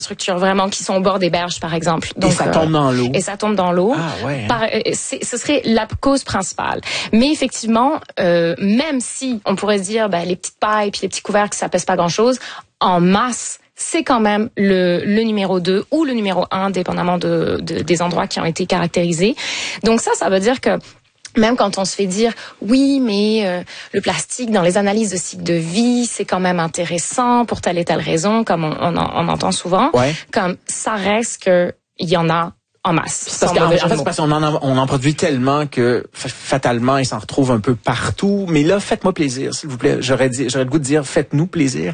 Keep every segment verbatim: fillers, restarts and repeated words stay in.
structures vraiment qui sont au bord des berges, par exemple. Donc, et ça tombe dans l'eau. Euh, et ça tombe dans l'eau. Ah, ouais, hein. Par, c'est, ce serait la cause principale. Mais effectivement, euh, même si on pourrait se dire, ben, les petites pailles puis les petits couvercles, ça pèse pas grand-chose, en masse, c'est quand même le, le numéro deux ou le numéro un, dépendamment de, de, des endroits qui ont été caractérisés. Donc ça, ça veut dire que même quand on se fait dire oui, mais euh, le plastique dans les analyses de cycle de vie, c'est quand même intéressant pour telle et telle raison, comme on, on, on entend souvent, ouais. comme ça reste que il y en a en masse. Parce qu'en en fait, c'est parce qu'on en, on en produit tellement que fatalement, il s'en retrouve un peu partout. Mais là, faites-moi plaisir, s'il vous plaît. J'aurais dit, j'aurais le goût de dire, faites-nous plaisir.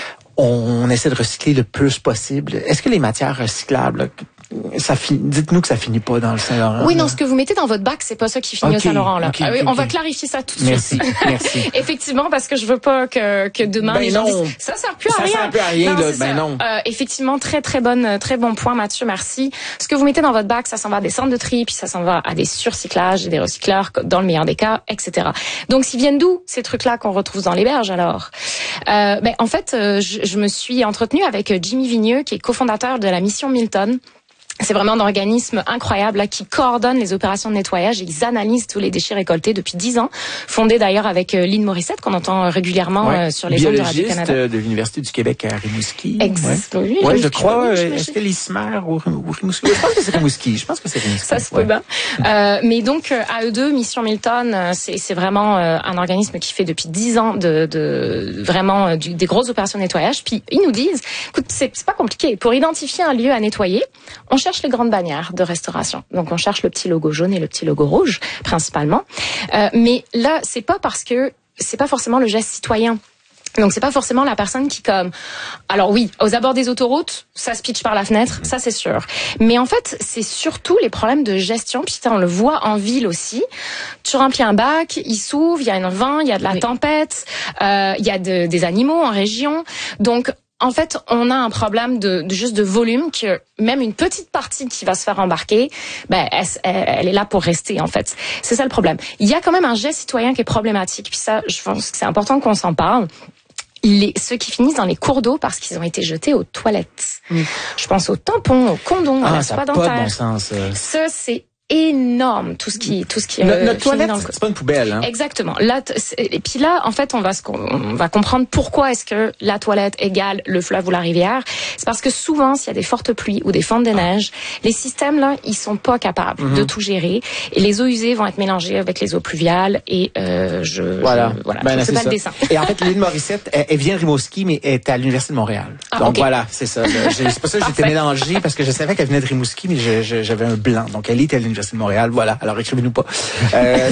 On essaie de recycler le plus possible. Est-ce que les matières recyclables, ça finit, dites-nous que ça finit pas dans le Saint-Laurent. Oui, non, ce que vous mettez dans votre bac, c'est pas ça qui finit okay, au Saint-Laurent, là. Okay, okay, ah, oui, on okay. va clarifier ça tout de merci, suite. Merci, merci. Effectivement, parce que je veux pas que, que demain, ben les non. gens disent, ça sert plus ça à rien. Ça sert plus à rien, non, là. Ben non. Euh, effectivement, très, très bonne, très bon point, Mathieu, merci. Ce que vous mettez dans votre bac, ça s'en va à des centres de tri, puis ça s'en va à des surcyclages et des recycleurs, dans le meilleur des cas, et cetera. Donc, s'ils viennent d'où, ces trucs-là qu'on retrouve dans les berges, alors? Euh, ben, en fait, euh, je, je me suis entretenue avec Jimmy Vigneux, qui est cofondateur de la mission Milton. C'est vraiment un organisme incroyable là, qui coordonne les opérations de nettoyage et ils analysent tous les déchets récoltés depuis dix ans. Fondé d'ailleurs avec euh, Lynn Morissette, qu'on entend régulièrement ouais. euh, sur les ondes de Radio-Canada. Biologiste de l'Université du Québec à Rimouski. Exact. Ouais, oui, ouais, je, je crois. oui, euh, est-ce que l'Ismer ou, ou Rimouski? Je pense que c'est Rimouski. Je pense que c'est Rimouski. Ça se peut ouais. bien. Euh, mais donc, à eux deux, Mission Milton, c'est, c'est vraiment euh, un organisme qui fait depuis dix ans de, de vraiment euh, du, des grosses opérations de nettoyage. Puis, ils nous disent, écoute, c'est, c'est pas compliqué. Pour identifier un lieu à nettoyer, on cherche les grandes bannières de restauration. Donc, on cherche le petit logo jaune et le petit logo rouge, principalement. Euh, mais là, c'est pas parce que c'est pas forcément le geste citoyen. Donc, c'est pas forcément la personne qui comme... Alors oui, aux abords des autoroutes, ça se pitche par la fenêtre, ça c'est sûr. Mais en fait, c'est surtout les problèmes de gestion. Puis on le voit en ville aussi. Tu remplis un bac, il s'ouvre, il y a un vent, il y a de la oui. tempête, euh, il y a de, des animaux en région. Donc, en fait, on a un problème de, de juste de volume que même une petite partie qui va se faire embarquer, ben elle, elle, elle est là pour rester en fait. C'est ça le problème. Il y a quand même un geste citoyen qui est problématique. Puis ça, je pense que c'est important qu'on s'en parle. Les, ceux qui finissent dans les cours d'eau parce qu'ils ont été jetés aux toilettes. Mmh. Je pense aux tampons, aux condoms, ah, à la soie dentaire. Pas de bon sens. Euh... Ça, c'est énorme, tout ce qui, tout ce qui. Notre, euh, notre toilette, le... c'est pas une poubelle, hein. Exactement. Là, et puis là, en fait, on va, on va comprendre pourquoi est-ce que la toilette égale le fleuve ou la rivière. C'est parce que souvent, s'il y a des fortes pluies ou des fentes de neige, les systèmes là, ils sont pas capables mm-hmm. de tout gérer et les eaux usées vont être mélangées avec les eaux pluviales et euh, je, voilà, je, voilà, ben, je sais pas le dessin. Et en fait, Lynn Morissette, elle, elle vient de Rimouski, mais elle est à l'Université de Montréal. Ah, donc okay. voilà, c'est ça. Là. C'est pour ça que j'étais mélangée parce que je savais qu'elle venait de Rimouski, mais je, je, j'avais un blanc. Donc elle était à l'Université de Montréal. Voilà. Alors écrivez-nous pas. Euh,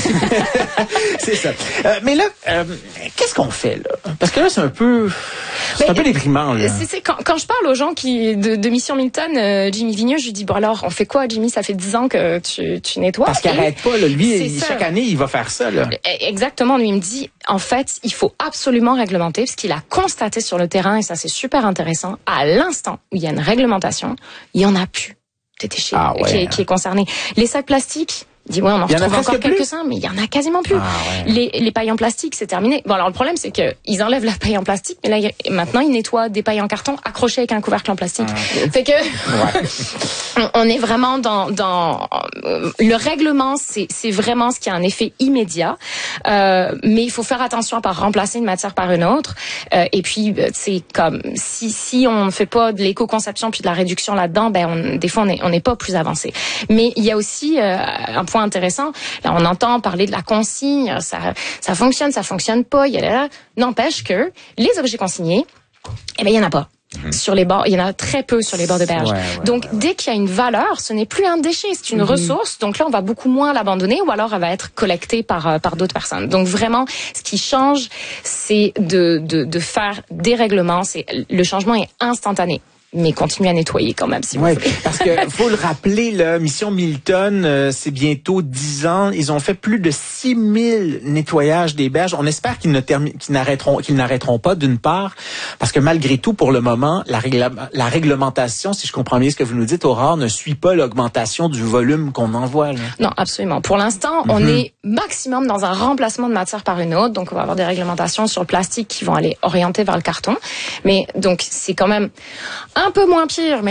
c'est ça. Euh, mais là, euh, qu'est-ce qu'on fait là? Parce que là, c'est un peu, c'est mais, un peu déprimant là. C'est, c'est quand, quand je parle aux gens qui de, de Mission Milton, euh, Jimmy Vigneux, je lui dis bon alors, on fait quoi, Jimmy? Ça fait dix ans que tu, tu nettoies. Parce qu'il arrête pas là. Lui, il, chaque année, il va faire ça là. Exactement. Lui, il me dit en fait, il faut absolument réglementer parce qu'il a constaté sur le terrain et ça c'est super intéressant. À l'instant où il y a une réglementation, il y en a plus des déchets ah ouais, qui, est, qui est concerné. Les sacs plastiques. Dis ouais, on en retrouve encore quelques-uns, mais il y en a quasiment plus. Ah, ouais. Les, les pailles en plastique, c'est terminé. Bon, alors le problème, c'est que ils enlèvent la paille en plastique, mais là, y a, maintenant, ils nettoient des pailles en carton accrochées avec un couvercle en plastique. Ah, fait que ouais. on, on est vraiment dans, dans euh, le règlement, c'est, c'est vraiment ce qui a un effet immédiat. Euh, mais il faut faire attention à pas remplacer une matière par une autre. Euh, et puis, c'est comme si si on ne fait pas de l'éco-conception puis de la réduction là-dedans, ben on, des fois, on est on n'est pas plus avancé. Mais il y a aussi euh, un point intéressant. Là, on entend parler de la consigne, ça, ça fonctionne, ça fonctionne pas. Il y a là, n'empêche que les objets consignés, eh ben, il y en a pas. Mmh. Sur les bords, il y en a très peu sur les bords de berge. Ouais, ouais, donc, ouais, ouais. dès qu'il y a une valeur, ce n'est plus un déchet, c'est une mmh. ressource. Donc là, on va beaucoup moins l'abandonner ou alors elle va être collectée par par d'autres personnes. Donc vraiment, ce qui change, c'est de de, de faire des règlements. C'est le changement est instantané. Mais continuez à nettoyer quand même, si vous ouais, voulez. Parce que faut le rappeler, la Mission Milton, euh, c'est bientôt dix ans. Ils ont fait plus de six mille nettoyages des berges. On espère qu'ils ne termi- qu'ils n'arrêteront, qu'ils n'arrêteront pas, d'une part, parce que malgré tout, pour le moment, la, régla- la réglementation, si je comprends bien ce que vous nous dites, Aurore, ne suit pas l'augmentation du volume qu'on envoie. Là. Non, absolument. Pour l'instant, mm-hmm. on est maximum dans un remplacement de matière par une autre. Donc, on va avoir des réglementations sur le plastique qui vont aller orienter vers le carton. Mais donc, c'est quand même un peu moins pire, mais